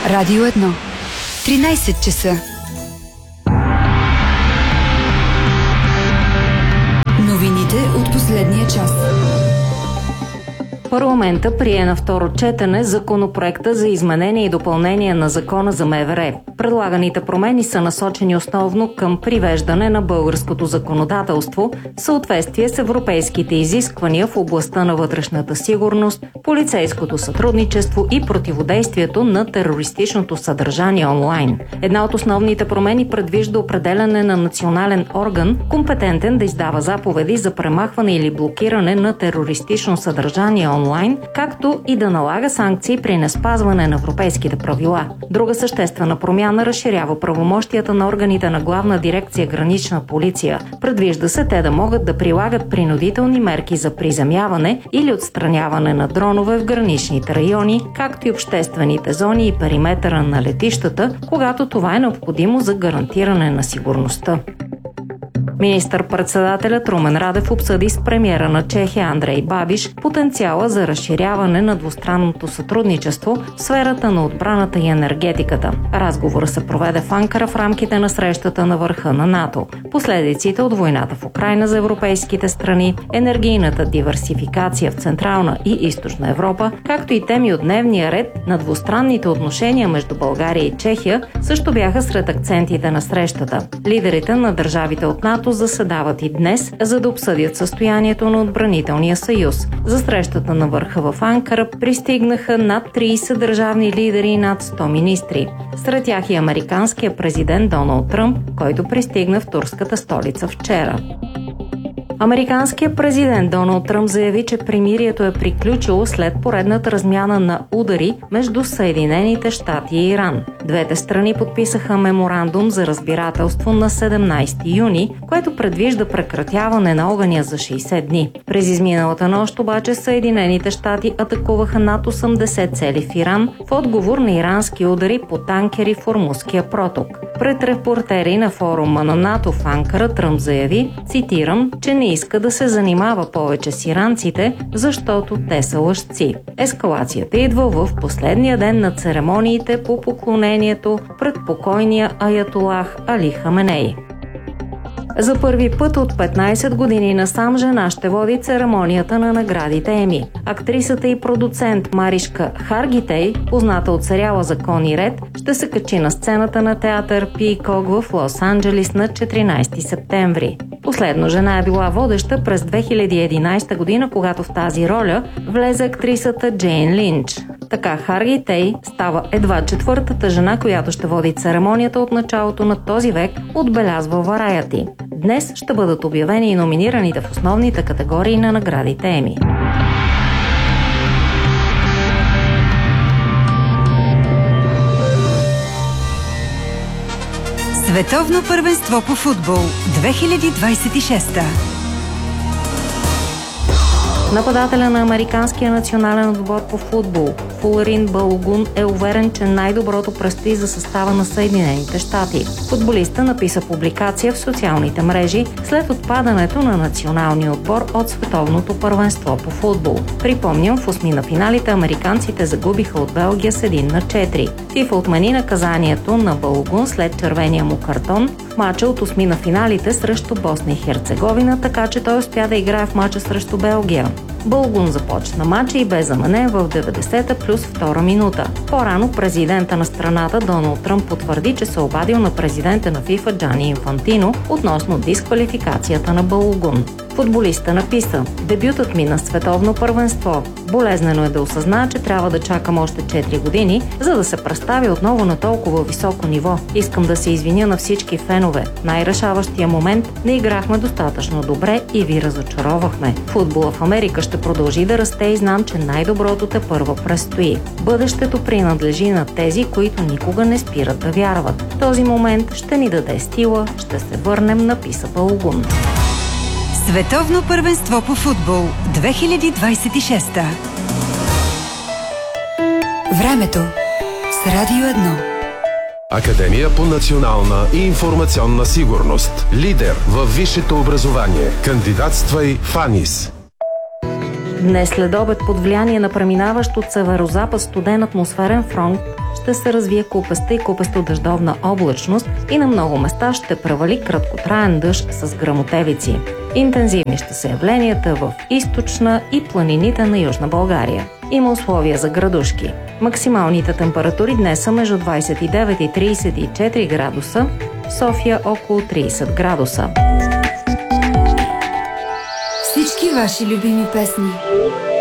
Радио 1. 13 часа. Новините от последния час. Парламента прие на второ четене законопроекта за изменение и допълнение на Закона за МВР. Предлаганите промени са насочени основно към привеждане на българското законодателство в съответствие с европейските изисквания в областта на вътрешната сигурност, полицейското сътрудничество и противодействието на терористичното съдържание онлайн. Една от основните промени предвижда определяне на национален орган, компетентен да издава заповеди за премахване или блокиране на терористично съдържание онлайн, както и да налага санкции при неспазване на европейските правила. Друга съществена промяна разширява правомощията на органите на Главна дирекция Гранична полиция. Предвижда се те да могат да прилагат принудителни мерки за приземяване или отстраняване на дронове в граничните райони, както и обществените зони и периметъра на летищата, когато това е необходимо за гарантиране на сигурността. Министър-председателят Румен Радев обсъди с премиера на Чехия Андрей Бабиш потенциала за разширяване на двустранното сътрудничество в сферата на отбраната и енергетиката. Разговорът се проведе в Анкара в рамките на срещата на върха на НАТО. Последиците от войната в Украйна за европейските страни, енергийната диверсификация в Централна и Източна Европа, както и теми от дневния ред на двустранните отношения между България и Чехия също бяха сред акцентите на срещата. Лидерите на държавите от НАТО заседават и днес, за да обсъдят състоянието на отбранителния съюз. За срещата на върха в Анкара пристигнаха над 30 държавни лидери и над 100 министри. Сред тях и американският президент Доналд Тръмп, който пристигна в турската столица вчера. Американският президент Доналд Тръмп заяви, че примирието е приключило след поредната размяна на удари между Съединените щати и Иран. Двете страни подписаха меморандум за разбирателство на 17 юни, което предвижда прекратяване на огъня за 60 дни. През изминалата нощ обаче Съединените щати атакуваха над 80 цели в Иран в отговор на ирански удари по танкери в Ормузския проток. Пред репортери на форума на НАТО в Анкара Тръмп заяви, цитирам, че не иска да се занимава повече с иранците, защото те са лъжци. Ескалацията идва в последния ден на церемониите по поклонението пред покойния аятолах Али Хаменей. За първи път от 15 години насам жена ще води церемонията на наградите Еми. Актрисата и продуцент Маришка Харгитей, позната от сериала Закон и ред, ще се качи на сцената на театър Пийкок в Лос-Анджелис на 14 септември. Последно жена е била водеща през 2011 година, когато в тази роля влезе актрисата Джейн Линч. Така Харгитей става едва четвъртата жена, която ще води церемонията от началото на този век, отбелязва Variety. Днес ще бъдат обявени и номинираните в основните категории на наградите Еми. Световно първенство по футбол 2026. Нападателя на американския национален отбор по футбол Фуларин Балогун е уверен, че най-доброто предстои за състава на Съединените щати. Футболиста написа публикация в социалните мрежи след отпадането на националния отбор от световното първенство по футбол. Припомням, в осми на финалите американците загубиха от Белгия с 1-4. ФИФА отмени наказанието на Балогун след червения му картон в мача от осми на финалите срещу Босна и Херцеговина, така че той успя да играе в мача срещу Белгия. Балогун започна мача и бе заменен в 90-та плюс втора минута. По-рано президента на страната Доналд Тръмп потвърди, че се обадил на президента на ФИФА Джани Инфантино относно дисквалификацията на Балогун. Футболиста написа: "Дебютът ми на световно първенство. Болезнено е да осъзная, че трябва да чакам още 4 години, за да се представя отново на толкова високо ниво. Искам да се извиня на всички фенове. Най-решаващия момент не играхме достатъчно добре и ви разочаровахме. Футбола в Америка ще продължи да расте и знам, че най-доброто тепърва предстои. Бъдещето принадлежи на тези, които никога не спират да вярват. Този момент ще ни даде сила, ще се върнем", написа Балогун. Световно първенство по футбол 2026. Времето с Радио 1. Академия по национална и информационна сигурност. Лидер във висшето образование. Кандидатствай в АНИС. Днес след обед под влияние на преминаващ от северозапад студен атмосферен фронт ще се развие купеста и купесто-дъждовна облачност и на много места ще превали краткотраен дъжд с гръмотевици. Интензивни ще са явленията в източна и планините на Южна България. Има условия за градушки. Максималните температури днес са между 29 и 34 градуса, в София около 30 градуса. Всички ваши любими песни.